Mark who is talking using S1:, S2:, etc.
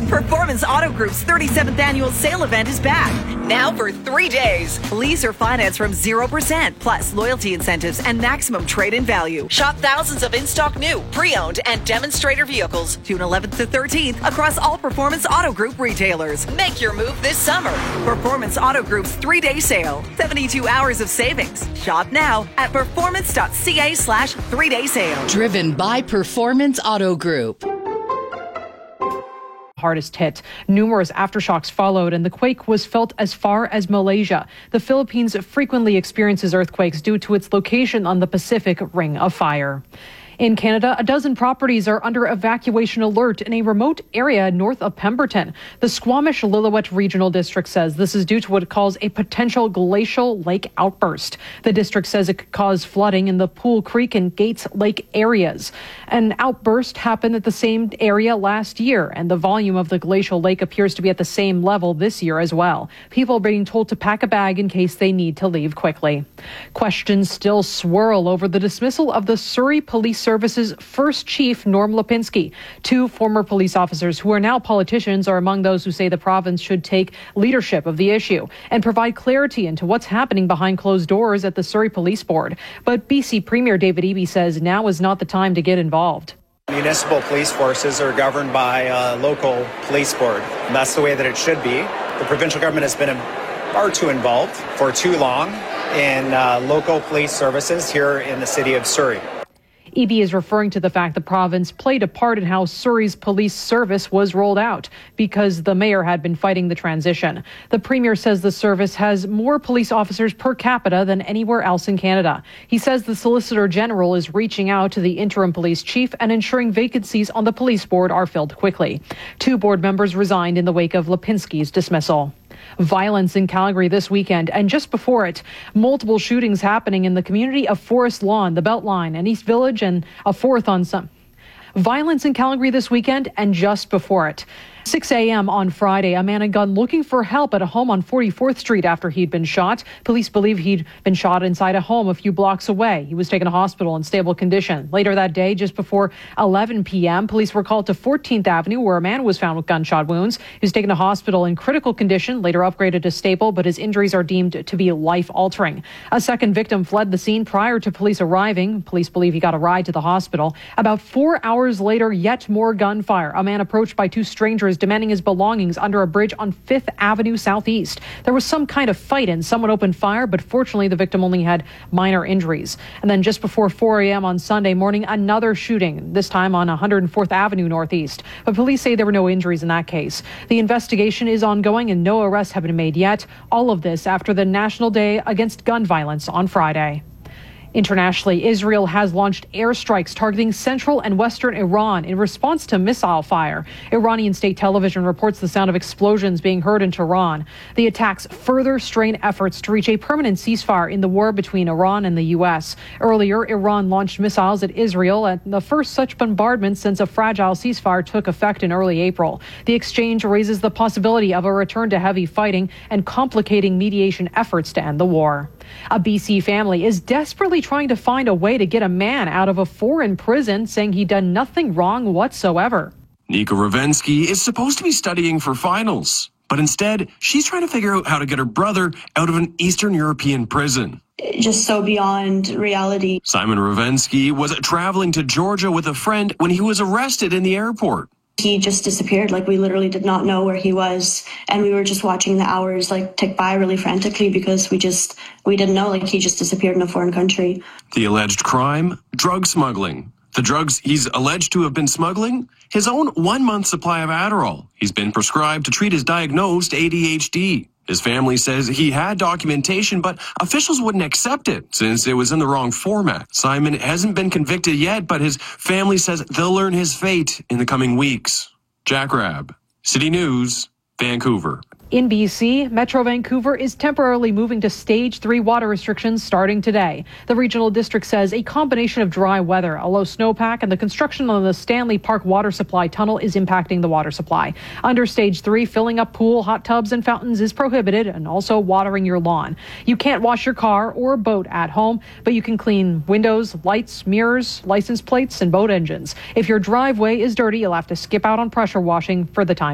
S1: Performance Auto Group's 37th annual sale event is back. Now for 3 days. Lease or finance from 0%, plus loyalty incentives and maximum trade-in value. Shop thousands of in-stock new, pre-owned, and demonstrator vehicles June 11th to 13th across all Performance Auto Group retailers. Make your move this summer. Performance Auto Group's 3-day sale. 72 hours of savings. Shop now at performance.ca/3-day sale.
S2: Driven by Performance Auto Group.
S3: Hardest hit. Numerous aftershocks followed, and the quake was felt as far as Malaysia. The Philippines frequently experiences earthquakes due to its location on the Pacific Ring of Fire. In Canada, a dozen properties are under evacuation alert in a remote area north of Pemberton. The Squamish-Lillooet Regional District says this is due to what it calls a potential glacial lake outburst. The district says it could cause flooding in the Pool Creek and Gates Lake areas. An outburst happened at the same area last year, and the volume of the glacial lake appears to be at the same level this year as well. People are being told to pack a bag in case they need to leave quickly. Questions still swirl over the dismissal of the Surrey Police Service's first chief, Norm Lipinski. Two former police officers who are now politicians are among those who say the province should take leadership of the issue and provide clarity into what's happening behind closed doors at the Surrey Police Board. But BC Premier David Eby says now is not the time to get involved.
S4: Municipal police forces are governed by a local police board, and that's the way that it should be. The provincial government has been far too involved for too long in local police services here in the city of Surrey.
S3: Eby is referring to the fact the province played a part in how Surrey's police service was rolled out because the mayor had been fighting the transition. The premier says the service has more police officers per capita than anywhere else in Canada. He says the Solicitor General is reaching out to the interim police chief and ensuring vacancies on the police board are filled quickly. Two board members resigned in the wake of Lipinski's dismissal. Violence in Calgary this weekend, and just before it, multiple shootings happening in the community of Forest Lawn, the Beltline, and East Village, and a fourth on some. Violence in Calgary this weekend, and just before it. 6 a.m. on Friday, a man and gun looking for help at a home on 44th Street after he'd been shot. Police believe he'd been shot inside a home a few blocks away. He was taken to hospital in stable condition. Later that day, just before 11 p.m., police were called to 14th Avenue, where a man was found with gunshot wounds. He was taken to hospital in critical condition, later upgraded to stable, but his injuries are deemed to be life-altering. A second victim fled the scene prior to police arriving. Police believe he got a ride to the hospital. About 4 hours later, yet more gunfire. A man approached by two strangers demanding his belongings under a bridge on 5th Avenue Southeast. There was some kind of fight and someone opened fire, but fortunately the victim only had minor injuries. And then just before 4 a.m. on Sunday morning, another shooting, this time on 104th Avenue Northeast. But police say there were no injuries in that case. The investigation is ongoing and no arrests have been made yet. All of this after the National Day Against Gun Violence on Friday. Internationally, Israel has launched airstrikes targeting central and western Iran in response to missile fire. Iranian state television reports the sound of explosions being heard in Tehran. The attacks further strain efforts to reach a permanent ceasefire in the war between Iran and the U.S. Earlier, Iran launched missiles at Israel, at the first such bombardment since a fragile ceasefire took effect in early April. The exchange raises the possibility of a return to heavy fighting and complicating mediation efforts to end the war. A BC family is desperately trying to find a way to get a man out of a foreign prison, saying he'd done nothing wrong whatsoever.
S5: Nika Ravensky is supposed to be studying for finals, but instead, she's trying to figure out how to get her brother out of an Eastern European prison.
S6: Just so beyond reality.
S5: Simon Ravensky was traveling to Georgia with a friend when he was arrested in the airport.
S6: He just disappeared. We literally did not know where he was. And we were just watching the hours tick by really frantically because we didn't know. He just disappeared in a foreign country.
S5: The alleged crime, drug smuggling. The drugs he's alleged to have been smuggling? His own 1 month supply of Adderall. He's been prescribed to treat his diagnosed ADHD. His family says he had documentation, but officials wouldn't accept it since it was in the wrong format. Simon hasn't been convicted yet, but his family says they'll learn his fate in the coming weeks. Jack Rabb, City News, Vancouver.
S3: In BC, Metro Vancouver is temporarily moving to Stage 3 water restrictions starting today. The regional district says a combination of dry weather, a low snowpack, and the construction of the Stanley Park water supply tunnel is impacting the water supply. Under Stage 3, filling up pool, hot tubs, and fountains is prohibited, and also watering your lawn. You can't wash your car or boat at home, but you can clean windows, lights, mirrors, license plates, and boat engines. If your driveway is dirty, you'll have to skip out on pressure washing for the time